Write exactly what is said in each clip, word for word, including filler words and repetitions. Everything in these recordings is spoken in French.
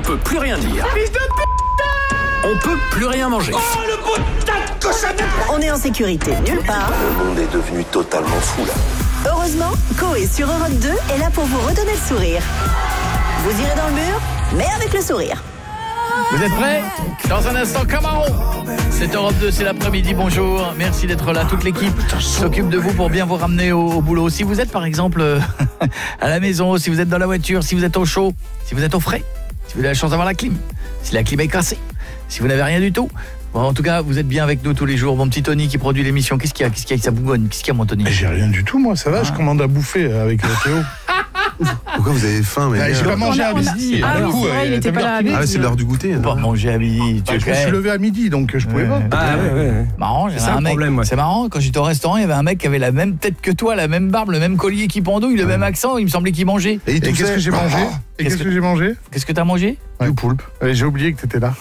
peut plus rien dire. Fils de putain! On peut plus rien manger. Oh, le putain de cochon! On est en sécurité nulle part. Le monde est devenu totalement fou, là. Heureusement, Coé sur Europe deux est là pour vous redonner le sourire. Vous irez dans le mur, mais avec le sourire. Vous êtes prêts? Dans un instant, Camaro. C'est Europe deux, c'est l'après-midi, bonjour. Merci d'être là, toute l'équipe s'occupe de vous pour bien vous ramener au, au boulot. Si vous êtes par exemple à la maison, si vous êtes dans la voiture, si vous êtes au chaud, si vous êtes au frais, si vous avez la chance d'avoir la clim, si la clim est cassée, si vous n'avez rien du tout. Bon, en tout cas, vous êtes bien avec nous tous les jours. Mon petit Tony qui produit l'émission, qu'est-ce qu'il y a? Qu'est-ce qu'il y a avec sa bougonne? Qu'est-ce qu'il y a, mon Tony? J'ai rien du tout, moi, ça va, ah. Je commande à bouffer avec Théo. Pourquoi vous avez faim? Mais bah, j'ai pas mangé à midi. Ah oui, c'est vrai, il était pas là à midi. Ah, c'est l'heure du goûter. Pas manger à midi. Bah, je me suis levé à midi, donc je pouvais ouais. pas. Ah ouais, ouais. Marrant, c'est un, un problème. Ouais. C'est marrant, quand j'étais au restaurant, il y avait un mec qui avait la même tête que toi, la même barbe, le même collier qui pendouille, le ouais. même accent. Il me semblait qu'il mangeait. Et, Et qu'est-ce que j'ai mangé? Et qu'est-ce que j'ai mangé? Qu'est-ce que t'as mangé? Ouais. Du poulpe. Ouais, j'ai oublié que t'étais là.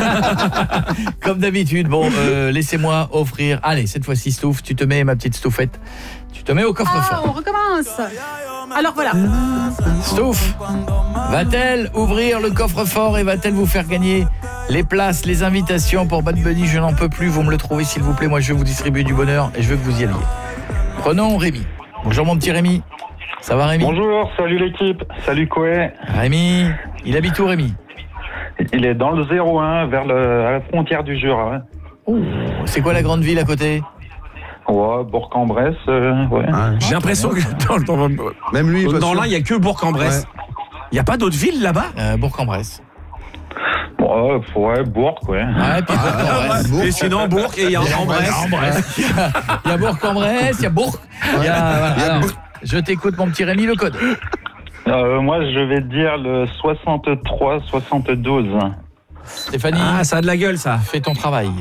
Comme d'habitude. Bon, euh, laissez-moi offrir. Allez, cette fois-ci, Stouff, tu te mets, ma petite Stouffette. Tu te mets au coffre-fort. Ah, on recommence. Alors voilà. Stouff, va-t-elle ouvrir le coffre-fort et va-t-elle vous faire gagner les places, les invitations pour Bad Bunny? Je n'en peux plus, vous me le trouvez s'il vous plaît. Moi, je vais vous distribuer du bonheur et je veux que vous y alliez. Prenons Rémi. Bonjour mon petit Rémi. Ça va Rémi? Bonjour, salut l'équipe. Salut Coé. Rémi, il habite où Rémi? Il est dans le zéro un, vers le, à la frontière du Jura. Ouais. Oh, c'est quoi la grande ville à côté? Ouais, Bourg-en-Bresse, euh, ouais. Ah, j'ai l'impression que dans, dans, dans, même lui, dans là, il n'y a que Bourg-en-Bresse. Il n'y a pas d'autres villes là-bas? euh, Bourg-en-Bresse. Ouais, ouais, Bourg, ouais. Ouais, puis Bourg-en-Bresse. Ah, et sinon, Bourg, et il y a en Bresse. Il y a Bourg-en-Bresse, il y a Bourg. Il y a, voilà. Alors, je t'écoute, mon petit Rémi, le code. Euh, moi, je vais dire le soixante-trois soixante-douze. Stéphanie. Ah, ça a de la gueule, ça. Fais ton travail.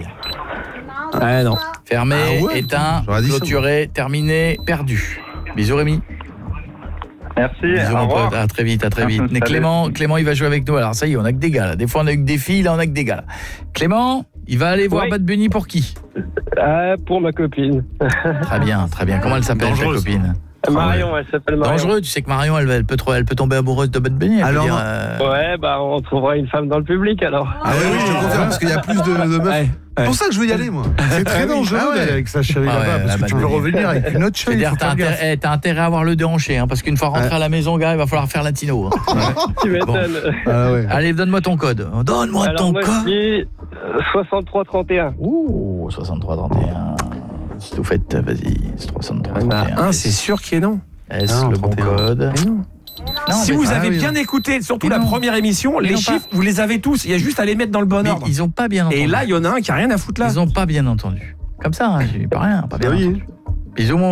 Ah non. Fermé, ah ouais, éteint, clôturé, terminé, perdu. Bisous Rémi. Merci. Bisous mon pote, à très vite, à très vite. Mais Clément, Clément, il va jouer avec nous. Alors ça y est, on a que des gars là. Des fois on a que des filles, là on a que des gars là. Clément, il va aller voir oui. Bad Bunny pour qui? euh, Pour ma copine. Très bien, très bien. Comment elle s'appelle ta copine? Marion, elle s'appelle Marion. Dangereux, tu sais que Marion, elle, elle, peut, trop, elle peut tomber amoureuse de Bad Bunny. Alors, dire, euh... ouais, bah on trouvera une femme dans le public alors. Ah oui, oui, je te confirme parce qu'il y a plus de, de meufs. Ouais. C'est pour ça que je veux y aller, moi. C'est très dangereux ah ouais. avec sa chérie ah ouais, là-bas, parce que tu veux revenir avec une autre chérie. T'as intérêt, t'as intérêt à avoir le déhanché, hein, parce qu'une fois rentré ouais. à la maison, gars, il va falloir faire latino. Hein. Tu m'étonnes. Bon. Ah ouais. Allez, donne-moi ton code. Donne-moi alors, ton moi, code. Je dis soixante-trois trente et un. Ouh, soixante-trois trente et un. Si vous faites, vas-y, soixante-trois trente et un. Un, c'est sûr qu'il est non. Est-ce le bon code? Non. Non, si vous avez ah, oui, bien non. écouté, surtout la première émission, mais les chiffres, pas. Vous les avez tous. Il y a juste à les mettre dans le bon mais ordre. Ils ont pas bien entendu. Et là, il y en a un qui a rien à foutre là. Ils ont pas bien entendu. Comme ça, hein, j'ai pas rien, pas bien oui. entendu. Bisous mon